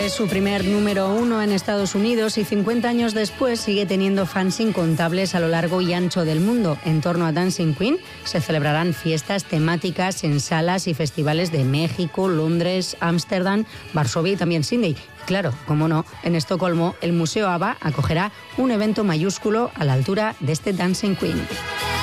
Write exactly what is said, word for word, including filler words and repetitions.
es su primer número uno en Estados Unidos y cincuenta años después sigue teniendo fans incontables a lo largo y ancho del mundo. En torno a Dancing Queen se celebrarán fiestas temáticas en salas y festivales de México, Londres, Ámsterdam, Varsovia y también Sydney. Claro, como no, en Estocolmo el Museo ABBA acogerá un evento mayúsculo a la altura de este Dancing Queen.